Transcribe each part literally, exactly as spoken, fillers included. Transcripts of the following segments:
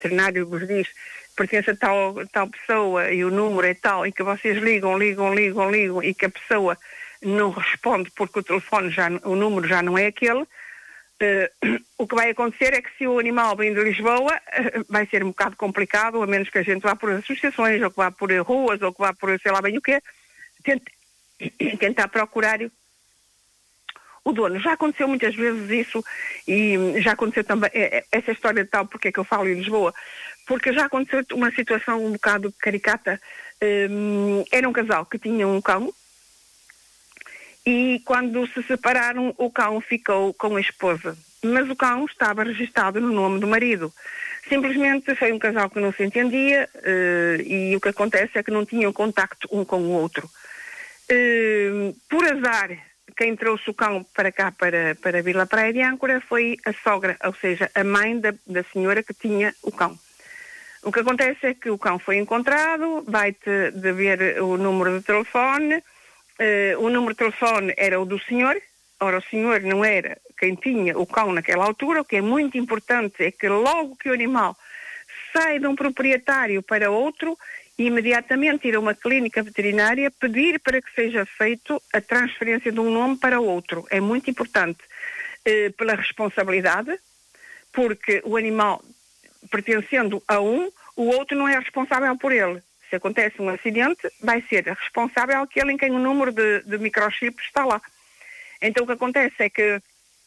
veterinário vos diz pertence a tal, tal pessoa e o número é tal, e que vocês ligam, ligam, ligam, ligam e que a pessoa não responde porque o telefone já, o número já não é aquele, uh, o que vai acontecer é que se o animal vem de Lisboa, uh, vai ser um bocado complicado, a menos que a gente vá por associações, ou que vá por ruas, ou que vá por sei lá bem o quê, tente, tentar procurar o dono. Já aconteceu muitas vezes isso, e já aconteceu também, essa história de tal, porque é que eu falo em Lisboa, porque já aconteceu uma situação um bocado caricata. Um, era um casal que tinha um cão, e quando se separaram, o cão ficou com a esposa, mas o cão estava registado no nome do marido. Simplesmente foi um casal que não se entendia, uh, e o que acontece é que não tinham contacto um com o outro. Uh, por azar, quem trouxe o cão para cá, para, para Vila Praia de Âncora, foi a sogra, ou seja, a mãe da, da senhora que tinha o cão. O que acontece é que o cão foi encontrado, vai-te dever o número de telefone, uh, o número de telefone era o do senhor, ora o senhor não era quem tinha o cão naquela altura. O que é muito importante é que logo que o animal sai de um proprietário para outro, imediatamente ir a uma clínica veterinária pedir para que seja feito a transferência de um nome para outro. É muito importante uh, pela responsabilidade, porque o animal pertencendo a um, o outro não é responsável por ele. Se acontece um acidente, vai ser responsável aquele em quem o número de, de microchips está lá. Então o que acontece é que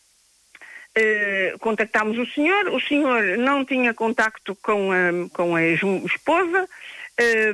eh, contactámos o senhor, o senhor não tinha contacto com a, com a esposa, eh,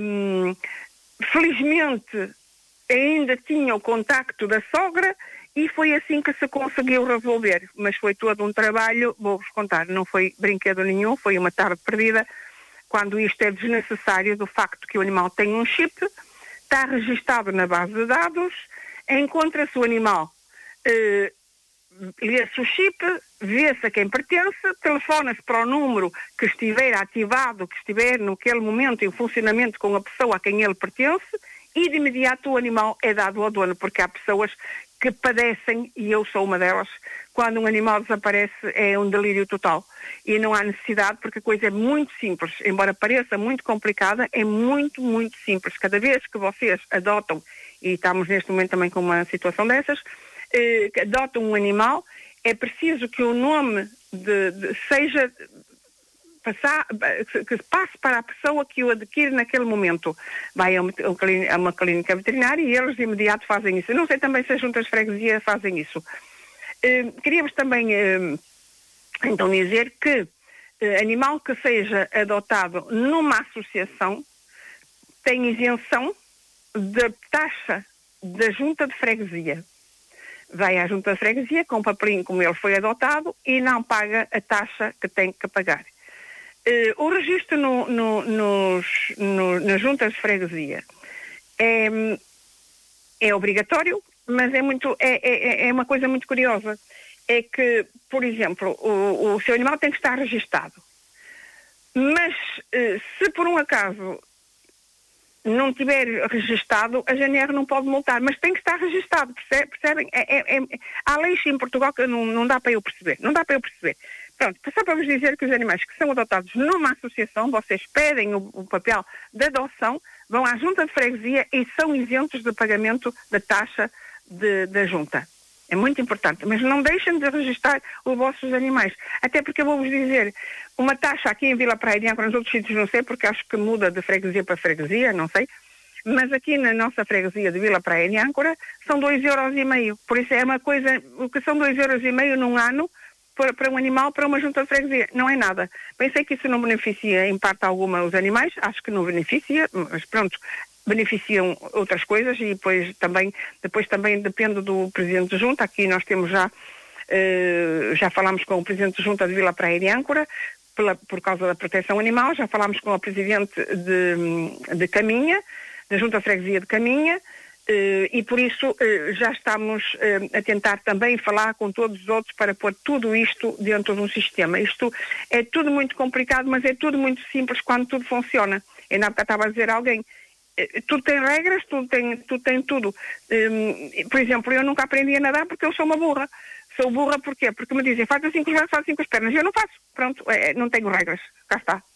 felizmente ainda tinha o contacto da sogra, e foi assim que se conseguiu resolver. Mas foi todo um trabalho, vou-vos contar, não foi brinquedo nenhum, foi uma tarde perdida, quando isto é desnecessário, do facto que o animal tem um chip, está registado na base de dados, encontra-se o animal, eh, lê-se o chip, vê-se a quem pertence, telefona-se para o número que estiver ativado, que estiver naquele momento em funcionamento com a pessoa a quem ele pertence, e de imediato o animal é dado ao dono, porque há pessoas que padecem, e eu sou uma delas, quando um animal desaparece é um delírio total. E não há necessidade, porque a coisa é muito simples. Embora pareça muito complicada, é muito, muito simples. Cada vez que vocês adotam, e estamos neste momento também com uma situação dessas, eh, que adotam um animal, é preciso que o nome de, de, seja... Passar, que se passe para a pessoa que o adquire naquele momento. Vai a uma, a uma clínica veterinária e eles de imediato fazem isso. Eu não sei também se as juntas de freguesia fazem isso. Eh, queríamos também eh, então dizer que eh, animal que seja adotado numa associação tem isenção da taxa da junta de freguesia. Vai à junta de freguesia com o papelinho como ele foi adotado e não paga a taxa que tem que pagar. Uh, o registro no, no, nos, no, nas juntas de freguesia é, é obrigatório, mas é, muito, é, é, é uma coisa muito curiosa. É que, por exemplo, o, o seu animal tem que estar registado. Mas uh, se por um acaso não tiver registado, a G N R não pode multar, mas tem que estar registado, percebe, percebem? É, é, é, há leis em Portugal que não, não dá para eu perceber, não dá para eu perceber. Pronto, só para vos dizer que os animais que são adotados numa associação, vocês pedem o, o papel de adoção, vão à junta de freguesia e são isentos de pagamento da taxa de, da junta. É muito importante, mas não deixem de registrar os vossos animais. Até porque eu vou-vos dizer, uma taxa aqui em Vila Praia de Âncora, nos outros sítios não sei, porque acho que muda de freguesia para freguesia, não sei, mas aqui na nossa freguesia de Vila Praia de Âncora são dois euros e meio. Por isso é uma coisa, o que são dois euros e meio num ano, para, para um animal, para uma junta de freguesia, não é nada. Pensei que isso não beneficia em parte alguma os animais, acho que não beneficia, mas pronto, beneficiam outras coisas e depois também, depois também depende do Presidente de Junta. Aqui nós temos já, eh, já falámos com o Presidente de Junta de Vila Praia de Âncora, pela, por causa da proteção animal, já falámos com o Presidente de, de Caminha, da Junta de Freguesia de Caminha, Uh, e por isso uh, já estamos uh, a tentar também falar com todos os outros para pôr tudo isto dentro de um sistema. Isto é tudo muito complicado, mas é tudo muito simples quando tudo funciona. Ainda há bocado estava a dizer a alguém, uh, tudo tem regras, tudo tem tudo. Tem tudo. Um, por exemplo, eu nunca aprendi a nadar porque eu sou uma burra. Sou burra porquê? Porque me dizem, faz assim com os braços, faz assim com as pernas. Eu não faço. Pronto, é, não tenho regras. Cá está.